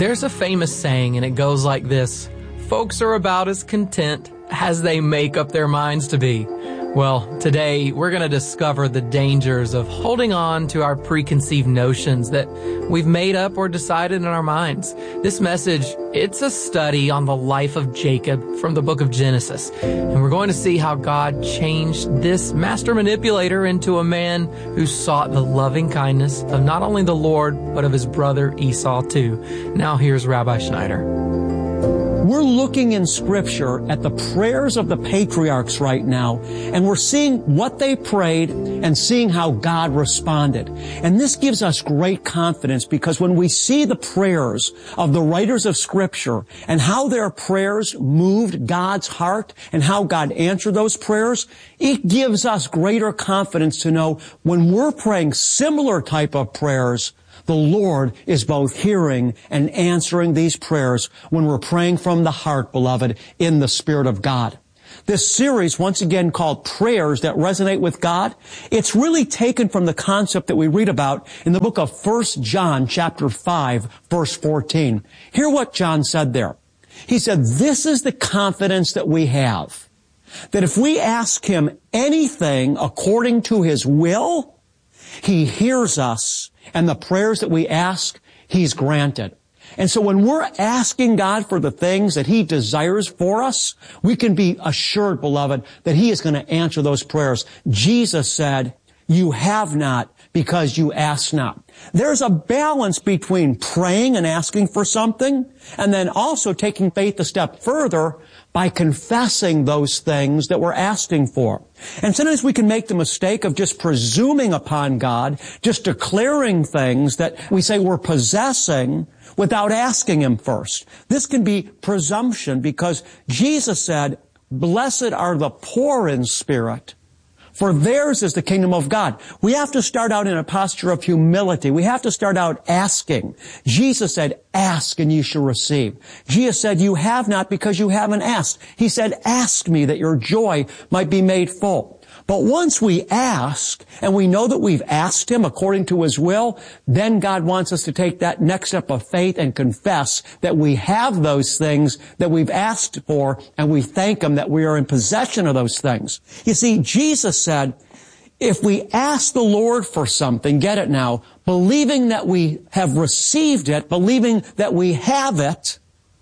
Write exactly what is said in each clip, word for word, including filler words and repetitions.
There's a famous saying, and it goes like this: folks are about as content as they make up their minds to be. Well, today we're going to discover the dangers of holding on to our preconceived notions that we've made up or decided in our minds. This message, it's a study on the life of Jacob from the book of Genesis. And we're going to see how God changed this master manipulator into a man who sought the loving kindness of not only the Lord, but of his brother Esau too. Now here's Rabbi Schneider. We're looking in Scripture at the prayers of the patriarchs right now, and we're seeing what they prayed and seeing how God responded. And this gives us great confidence, because when we see the prayers of the writers of Scripture and how their prayers moved God's heart and how God answered those prayers, it gives us greater confidence to know when we're praying similar type of prayers, the Lord is both hearing and answering these prayers when we're praying from the heart, beloved, in the Spirit of God. This series, once again called Prayers That Resonate with God, it's really taken from the concept that we read about in the book of First John chapter five, verse fourteen. Hear what John said there. He said, "This is the confidence that we have, that if we ask Him anything according to His will, He hears us, and the prayers that we ask, He's granted." And so when we're asking God for the things that He desires for us, we can be assured, beloved, that He is going to answer those prayers. Jesus said, "You have not because you ask not." There's a balance between praying and asking for something, and then also taking faith a step further by confessing those things that we're asking for. And sometimes we can make the mistake of just presuming upon God, just declaring things that we say we're possessing without asking Him first. This can be presumption, because Jesus said, "Blessed are the poor in spirit, for theirs is the kingdom of God." We have to start out in a posture of humility. We have to start out asking. Jesus said, "Ask and you shall receive." Jesus said, "You have not because you haven't asked." He said, "Ask me that your joy might be made full." But once we ask, and we know that we've asked Him according to His will, then God wants us to take that next step of faith and confess that we have those things that we've asked for, and we thank Him that we are in possession of those things. You see, Jesus said, if we ask the Lord for something, get it now, believing that we have received it, believing that we have it,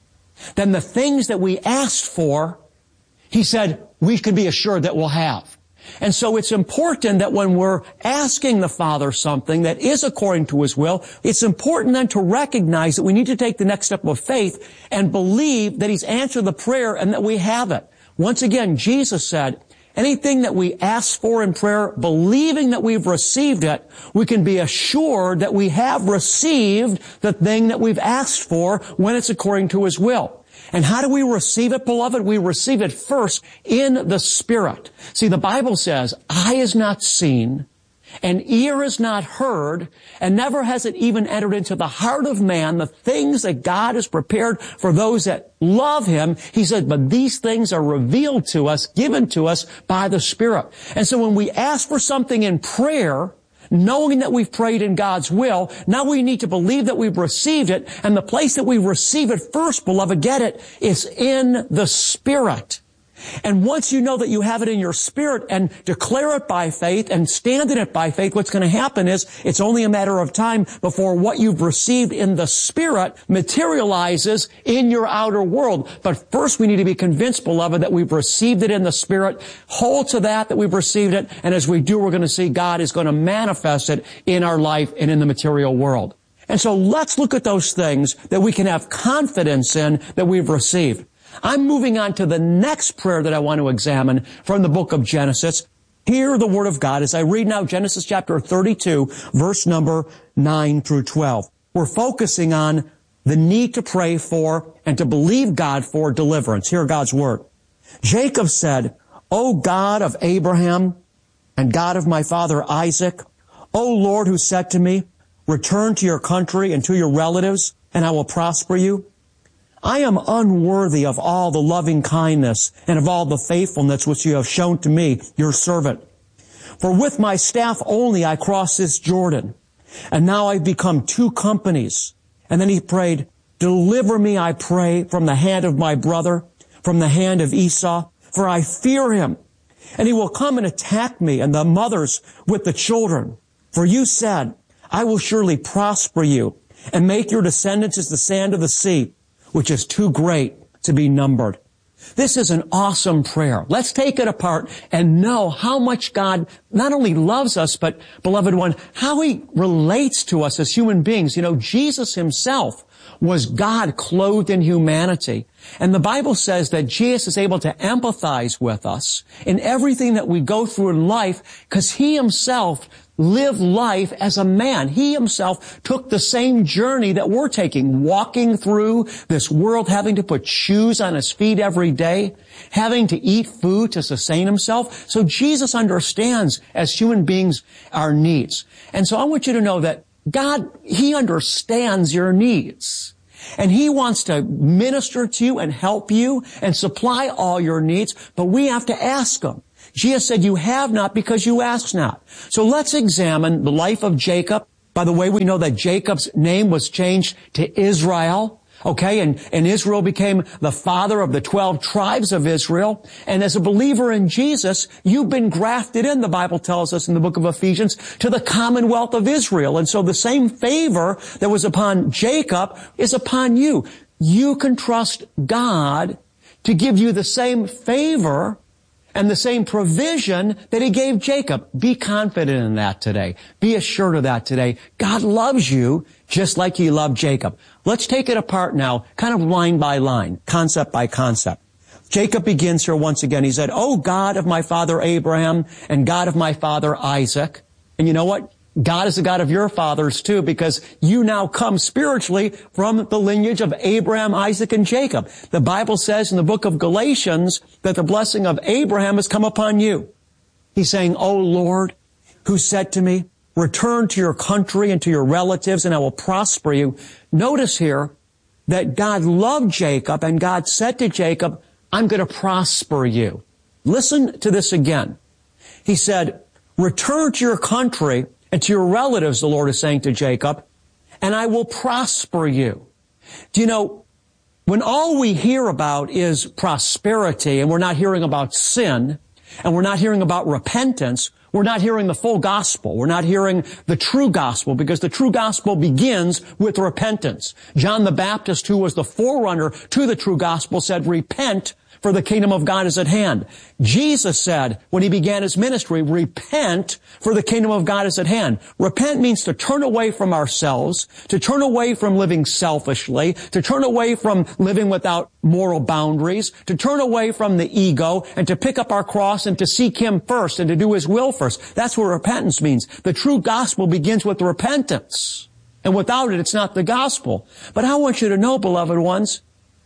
then the things that we asked for, He said, we can be assured that we'll have. And so it's important that when we're asking the Father something that is according to His will, it's important then to recognize that we need to take the next step of faith and believe that He's answered the prayer and that we have it. Once again, Jesus said, anything that we ask for in prayer, believing that we've received it, we can be assured that we have received the thing that we've asked for when it's according to His will. And how do we receive it, beloved? We receive it first in the Spirit. See, the Bible says, eye has not seen, and ear has not heard, and never has it even entered into the heart of man the things that God has prepared for those that love Him. He said, but these things are revealed to us, given to us by the Spirit. And so when we ask for something in prayer, knowing that we've prayed in God's will, now we need to believe that we've received it, and the place that we receive it first, beloved, get it, is in the Spirit. And once you know that you have it in your spirit and declare it by faith and stand in it by faith, what's going to happen is it's only a matter of time before what you've received in the Spirit materializes in your outer world. But first we need to be convinced, beloved, that we've received it in the Spirit. Hold to that, that we've received it. And as we do, we're going to see God is going to manifest it in our life and in the material world. And so let's look at those things that we can have confidence in that we've received. I'm moving on to the next prayer that I want to examine from the book of Genesis. Hear the Word of God as I read now Genesis chapter thirty-two, verse number nine through twelve. We're focusing on the need to pray for and to believe God for deliverance. Hear God's Word. Jacob said, O God of Abraham and God of my father Isaac, O Lord, who said to me, return to your country and to your relatives, and I will prosper you. I am unworthy of all the loving kindness and of all the faithfulness which you have shown to me, your servant. For with my staff only I crossed this Jordan, and now I've become two companies. And then he prayed, Deliver me, I pray, from the hand of my brother, from the hand of Esau, for I fear him. And he will come and attack me and the mothers with the children. For you said, I will surely prosper you and make your descendants as the sand of the sea, which is too great to be numbered. This is an awesome prayer. Let's take it apart and know how much God not only loves us, but, beloved one, how He relates to us as human beings. You know, Jesus Himself was God clothed in humanity. And the Bible says that Jesus is able to empathize with us in everything that we go through in life because He Himself lived life as a man. He Himself took the same journey that we're taking, walking through this world, having to put shoes on His feet every day, having to eat food to sustain Himself. So Jesus understands, as human beings, our needs. And so I want you to know that God, He understands your needs. And He wants to minister to you and help you and supply all your needs, but we have to ask Him. Jesus said, you have not because you ask not. So let's examine the life of Jacob. By the way, we know that Jacob's name was changed to Israel. Okay, and, and Israel became the father of the twelve tribes of Israel. And as a believer in Jesus, you've been grafted in, the Bible tells us in the book of Ephesians, to the commonwealth of Israel. And so the same favor that was upon Jacob is upon you. You can trust God to give you the same favor and the same provision that He gave Jacob. Be confident in that today. Be assured of that today. God loves you just like He loved Jacob. Let's take it apart now, kind of line by line, concept by concept. Jacob begins here once again. He said, "O God of my father Abraham and God of my father Isaac." And you know what? God is the God of your fathers too, because you now come spiritually from the lineage of Abraham, Isaac, and Jacob. The Bible says in the book of Galatians that the blessing of Abraham has come upon you. He's saying, "O Lord, who said to me, return to your country and to your relatives, and I will prosper you." Notice here that God loved Jacob, and God said to Jacob, "I'm going to prosper you." Listen to this again. He said, "Return to your country and to your relatives," the Lord is saying to Jacob, "and I will prosper you." Do you know, when all we hear about is prosperity, and we're not hearing about sin, and we're not hearing about repentance, we're not hearing the full gospel. We're not hearing the true gospel, because the true gospel begins with repentance. John the Baptist, who was the forerunner to the true gospel, said, "Repent, for the kingdom of God is at hand." Jesus said, when He began His ministry, "Repent, for the kingdom of God is at hand." Repent means to turn away from ourselves, to turn away from living selfishly, to turn away from living without moral boundaries, to turn away from the ego, and to pick up our cross and to seek Him first and to do His will first. That's what repentance means. The true gospel begins with repentance. And without it, it's not the gospel. But I want you to know, beloved ones,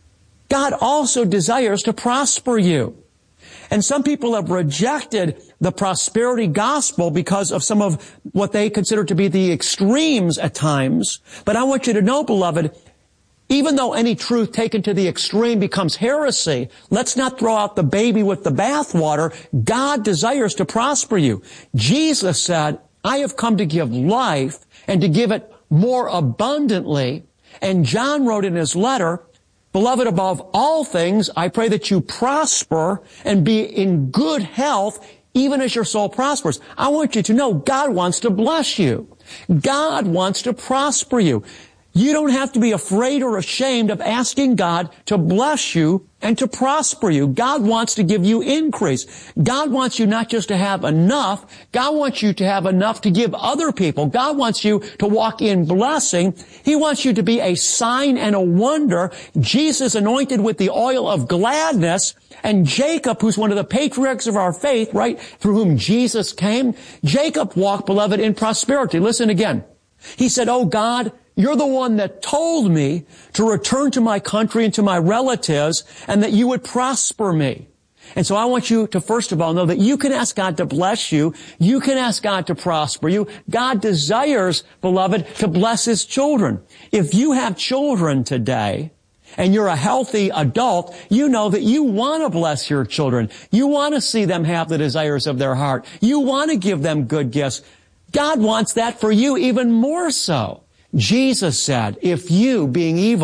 God also desires to prosper you. And some people have rejected the prosperity gospel because of some of what they consider to be the extremes at times. But I want you to know, beloved, even though any truth taken to the extreme becomes heresy, let's not throw out the baby with the bathwater. God desires to prosper you. Jesus said, "I have come to give life and to give it more abundantly." And John wrote in his letter, "Beloved, above all things, I pray that you prosper and be in good health, even as your soul prospers." I want you to know God wants to bless you. God wants to prosper you. You don't have to be afraid or ashamed of asking God to bless you and to prosper you. God wants to give you increase. God wants you not just to have enough. God wants you to have enough to give other people. God wants you to walk in blessing. He wants you to be a sign and a wonder. Jesus anointed with the oil of gladness. And Jacob, who's one of the patriarchs of our faith, right, through whom Jesus came, Jacob walked, beloved, in prosperity. Listen again. He said, "Oh God, you're the one that told me to return to my country and to my relatives, and that you would prosper me." And so I want you to, first of all, know that you can ask God to bless you. You can ask God to prosper you. God desires, beloved, to bless His children. If you have children today, and you're a healthy adult, you know that you want to bless your children. You want to see them have the desires of their heart. You want to give them good gifts. God wants that for you even more so. Jesus said, "If you, being evil,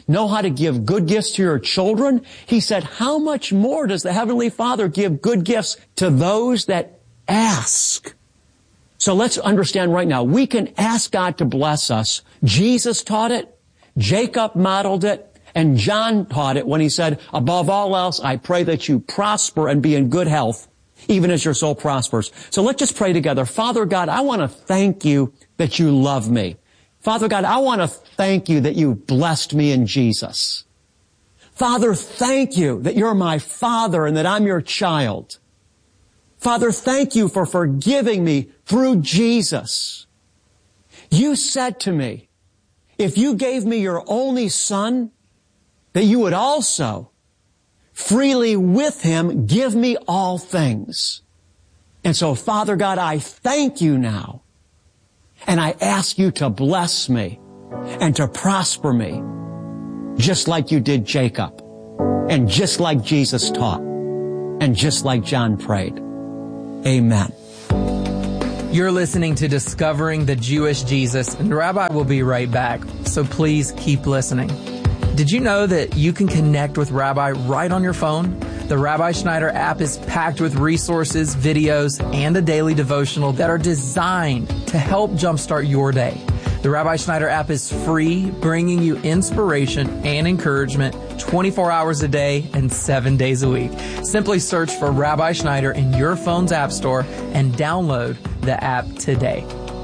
know how to give good gifts to your children, he said, how much more does the Heavenly Father give good gifts to those that ask? So let's understand right now, we can ask God to bless us. Jesus taught it, Jacob modeled it, and John taught it when he said, above all else, I pray that you prosper and be in good health, even as your soul prospers. So let's just pray together. Father God, I want to thank you that you love me. Father God, I want to thank you that you blessed me in Jesus. Father, thank you that you're my Father and that I'm your child. Father, thank you for forgiving me through Jesus. You said to me, if you gave me your only Son, that you would also freely with him give me all things. And so, Father God, I thank you now. And I ask you to bless me and to prosper me just like you did Jacob and just like Jesus taught and just like John prayed. Amen. You're listening to Discovering the Jewish Jesus, and Rabbi will be right back, so please keep listening. Did you know that you can connect with Rabbi right on your phone? The Rabbi Schneider app is packed with resources, videos, and a daily devotional that are designed to help jumpstart your day. The Rabbi Schneider app is free, bringing you inspiration and encouragement twenty-four hours a day and seven days a week. Simply search for Rabbi Schneider in your phone's app store and download the app today.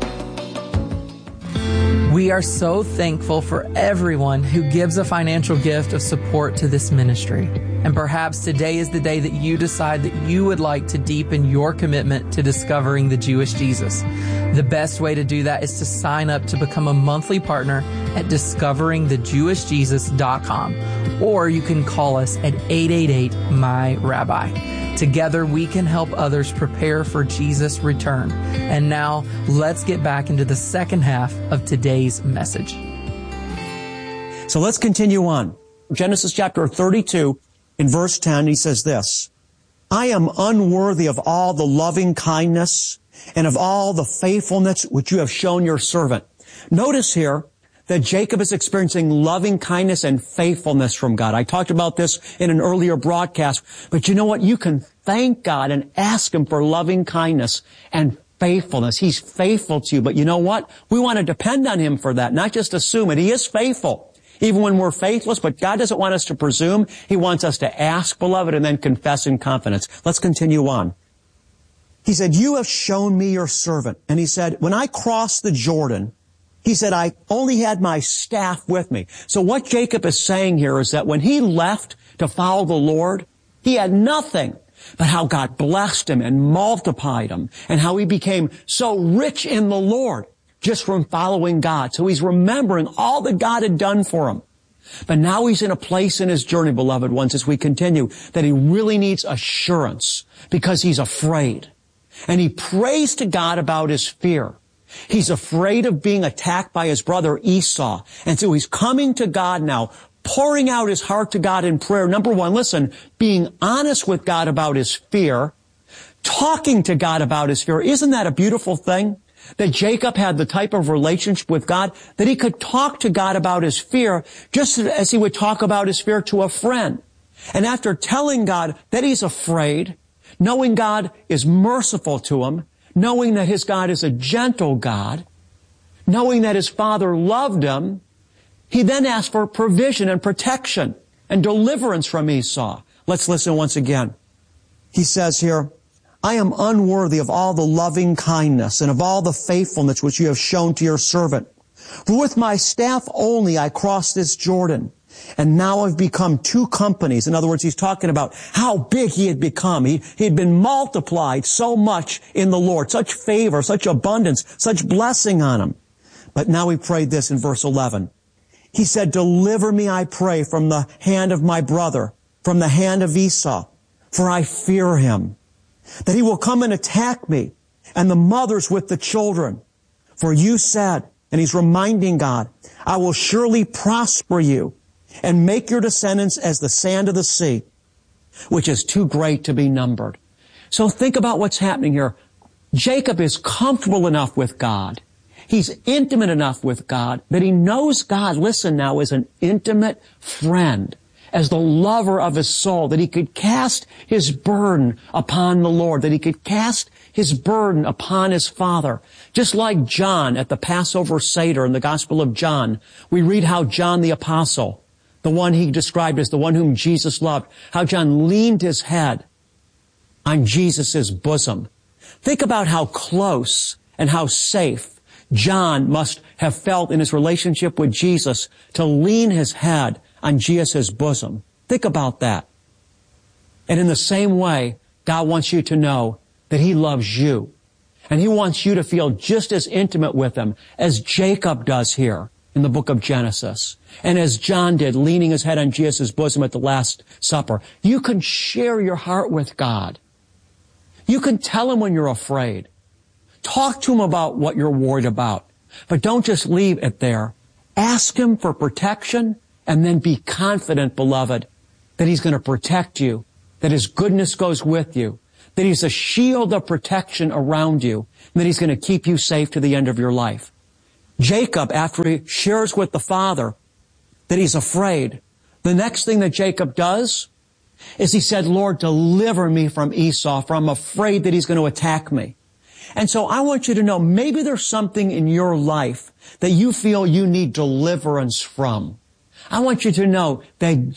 We are so thankful for everyone who gives a financial gift of support to this ministry. And perhaps today is the day that you decide that you would like to deepen your commitment to discovering the Jewish Jesus. The best way to do that is to sign up to become a monthly partner at discovering the jewish jesus dot com, or you can call us at eight eight eight, M Y Rabbi. Together, we can help others prepare for Jesus' return. And now, let's get back into the second half of today's message. So let's continue on. Genesis chapter thirty-two, in verse ten, he says this, I am unworthy of all the loving kindness and of all the faithfulness which you have shown your servant. Notice here that Jacob is experiencing loving kindness and faithfulness from God. I talked about this in an earlier broadcast, but you know what? You can thank God and ask him for loving kindness and faithfulness. He's faithful to you, but you know what? We want to depend on him for that, not just assume it. He is faithful, even when we're faithless, but God doesn't want us to presume. He wants us to ask, beloved, and then confess in confidence. Let's continue on. He said, you have shown me your servant. And he said, when I crossed the Jordan, he said, I only had my staff with me. So what Jacob is saying here is that when he left to follow the Lord, he had nothing, but how God blessed him and multiplied him and how he became so rich in the Lord just from following God. So he's remembering all that God had done for him. But now he's in a place in his journey, beloved ones, as we continue, that he really needs assurance because he's afraid. And he prays to God about his fear. He's afraid of being attacked by his brother Esau. And so he's coming to God now, pouring out his heart to God in prayer. Number one, listen, being honest with God about his fear, talking to God about his fear. Isn't that a beautiful thing? That Jacob had the type of relationship with God that he could talk to God about his fear just as he would talk about his fear to a friend. And after telling God that he's afraid, knowing God is merciful to him, knowing that his God is a gentle God, knowing that his father loved him, he then asked for provision and protection and deliverance from Esau. Let's listen once again. He says here, I am unworthy of all the loving kindness and of all the faithfulness which you have shown to your servant. For with my staff only I crossed this Jordan, and now I've become two companies. In other words, he's talking about how big he had become. He, he had been multiplied so much in the Lord, such favor, such abundance, such blessing on him. But now he prayed this in verse eleven. He said, deliver me, I pray, from the hand of my brother, from the hand of Esau, for I fear him, that he will come and attack me, and the mothers with the children. For you said, and he's reminding God, I will surely prosper you, and make your descendants as the sand of the sea, which is too great to be numbered. So think about what's happening here. Jacob is comfortable enough with God. He's intimate enough with God that he knows God, listen now, as an intimate friend, as the lover of his soul, that he could cast his burden upon the Lord, that he could cast his burden upon his Father. Just like John at the Passover Seder in the Gospel of John, we read how John the Apostle, the one he described as the one whom Jesus loved, how John leaned his head on Jesus' bosom. Think about how close and how safe John must have felt in his relationship with Jesus to lean his head on Jesus' bosom. Think about that. And in the same way, God wants you to know that he loves you. And he wants you to feel just as intimate with him as Jacob does here in the book of Genesis. And as John did, leaning his head on Jesus' bosom at the Last Supper. You can share your heart with God. You can tell him when you're afraid. Talk to him about what you're worried about. But don't just leave it there. Ask him for protection, and then be confident, beloved, that he's going to protect you, that his goodness goes with you, that he's a shield of protection around you, and that he's going to keep you safe to the end of your life. Jacob, after he shares with the father that he's afraid, the next thing that Jacob does is he said, Lord, deliver me from Esau, for I'm afraid that he's going to attack me. And so I want you to know, maybe there's something in your life that you feel you need deliverance from. I want you to know that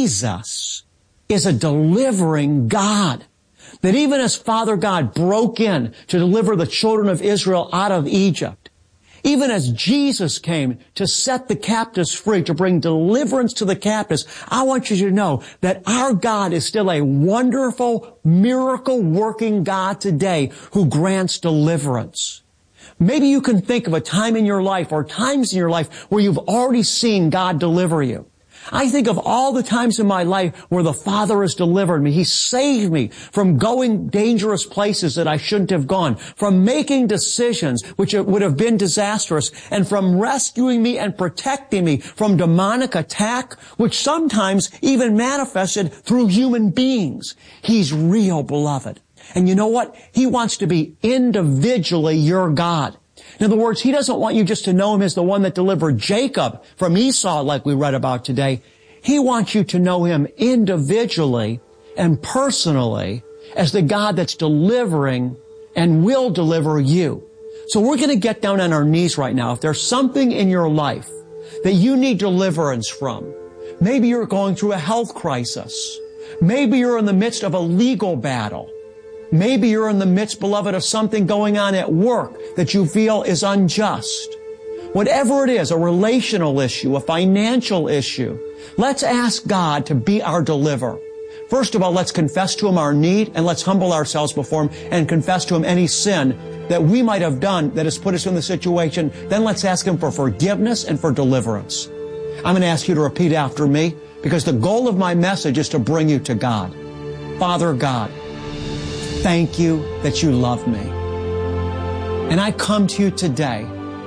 Jesus is a delivering God. That even as Father God broke in to deliver the children of Israel out of Egypt, even as Jesus came to set the captives free, to bring deliverance to the captives, I want you to know that our God is still a wonderful, miracle-working God today who grants deliverance. Maybe you can think of a time in your life or times in your life where you've already seen God deliver you. I think of all the times in my life where the Father has delivered me. He saved me from going dangerous places that I shouldn't have gone, from making decisions which would have been disastrous, and from rescuing me and protecting me from demonic attack, which sometimes even manifested through human beings. He's real, beloved. And you know what? He wants to be individually your God. In other words, he doesn't want you just to know him as the one that delivered Jacob from Esau like we read about today. He wants you to know him individually and personally as the God that's delivering and will deliver you. So we're going to get down on our knees right now. If there's something in your life that you need deliverance from, maybe you're going through a health crisis. Maybe you're in the midst of a legal battle. Maybe you're in the midst, beloved, of something going on at work that you feel is unjust. Whatever it is, a relational issue, a financial issue, let's ask God to be our deliverer. First of all, let's confess to him our need, and let's humble ourselves before him and confess to him any sin that we might have done that has put us in the situation. Then let's ask him for forgiveness and for deliverance. I'm going to ask you to repeat after me, because the goal of my message is to bring you to God. Father God, thank you that you love me. And I come to you today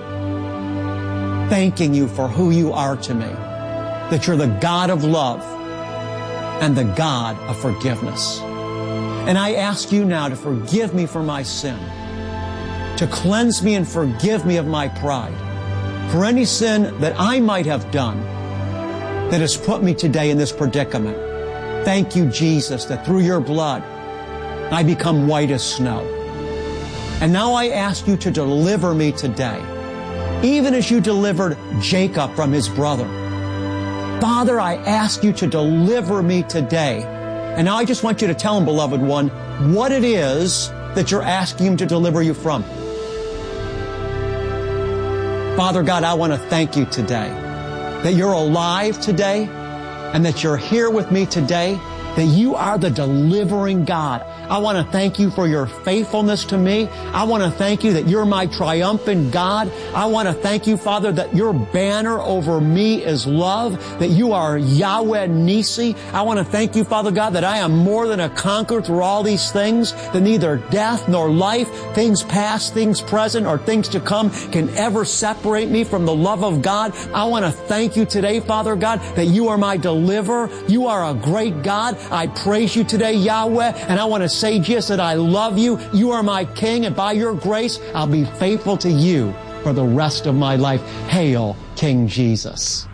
thanking you for who you are to me, that you're the God of love and the God of forgiveness. And I ask you now to forgive me for my sin, to cleanse me and forgive me of my pride, for any sin that I might have done that has put me today in this predicament. Thank you, Jesus, that through your blood, I become white as snow. And now I ask you to deliver me today, even as you delivered Jacob from his brother. Father, I ask you to deliver me today. And now I just want you to tell him, beloved one, what it is that you're asking him to deliver you from. Father God, I want to thank you today that you're alive today and that you're here with me today, that you are the delivering God. I want to thank you for your faithfulness to me. I want to thank you that you're my triumphant God. I want to thank you, Father, that your banner over me is love, that you are Yahweh Nisi. I want to thank you, Father God, that I am more than a conqueror through all these things, that neither death nor life, things past, things present, or things to come can ever separate me from the love of God. I want to thank you today, Father God, that you are my deliverer. You are a great God. I praise you today, Yahweh, and I want to say just that I love you. You are my King, and by your grace, I'll be faithful to you for the rest of my life. Hail, King Jesus.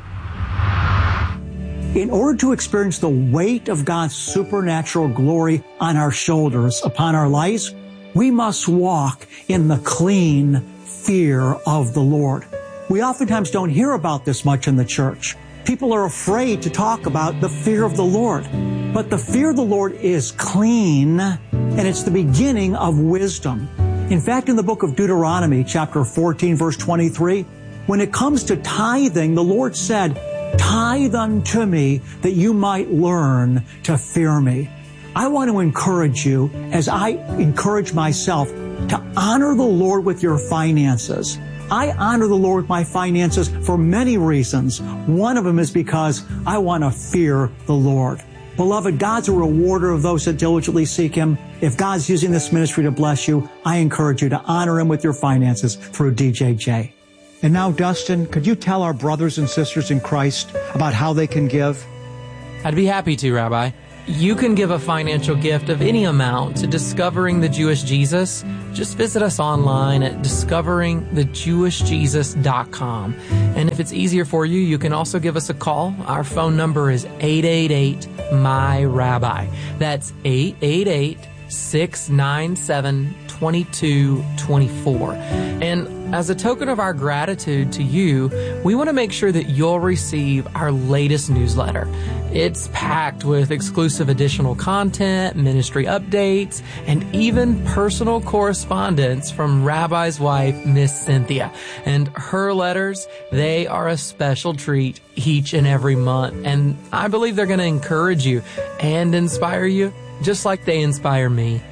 In order to experience the weight of God's supernatural glory on our shoulders, upon our lives, we must walk in the clean fear of the Lord. We oftentimes don't hear about this much in the church. People are afraid to talk about the fear of the Lord. But the fear of the Lord is clean, and it's the beginning of wisdom. In fact, in the book of Deuteronomy, chapter fourteen, verse twenty-three, when it comes to tithing, the Lord said, "Tithe unto me that you might learn to fear me." I want to encourage you, as I encourage myself, to honor the Lord with your finances. I honor the Lord with my finances for many reasons. One of them is because I want to fear the Lord. Beloved, God's a rewarder of those that diligently seek Him. If God's using this ministry to bless you, I encourage you to honor Him with your finances through D J J. And now, Dustin, could you tell our brothers and sisters in Christ about how they can give? I'd be happy to, Rabbi. You can give a financial gift of any amount to Discovering the Jewish Jesus. Just visit us online at discovering the jewish jesus dot com. And if it's easier for you, you can also give us a call. Our phone number is eight eight eight, M Y, Rabbi. That's eight eight eight, six nine seven, two two two four. And as a token of our gratitude to you, we want to make sure that you'll receive our latest newsletter. It's packed with exclusive additional content, ministry updates, and even personal correspondence from Rabbi's wife, Miss Cynthia. And her letters, they are a special treat each and every month. And I believe they're going to encourage you and inspire you, just like they inspire me.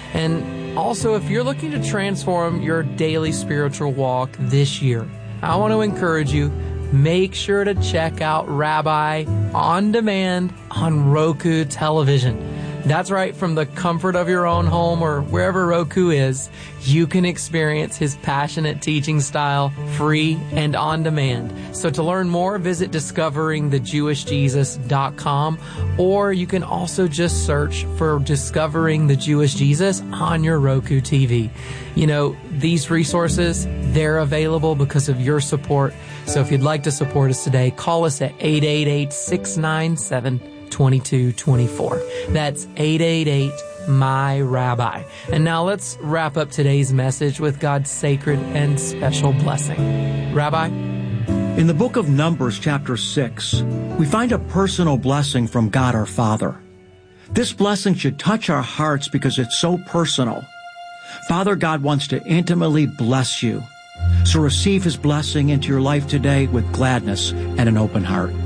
And also, if you're looking to transform your daily spiritual walk this year, I want to encourage you, make sure to check out Rabbi on demand on Roku television. That's right, from the comfort of your own home or wherever Roku is, you can experience his passionate teaching style free and on demand. So to learn more, visit discovering the jewish jesus dot com, or you can also just search for Discovering the Jewish Jesus on your Roku T V. You know, these resources, they're available because of your support. So if you'd like to support us today, call us at eight eight eight, six nine seven, two two two four. That's eight eight eight, M Y, Rabbi. And now let's wrap up today's message with God's sacred and special blessing. Rabbi? In the book of Numbers, chapter six, we find a personal blessing from God our Father. This blessing should touch our hearts because it's so personal. Father God wants to intimately bless you. So receive His blessing into your life today with gladness and an open heart.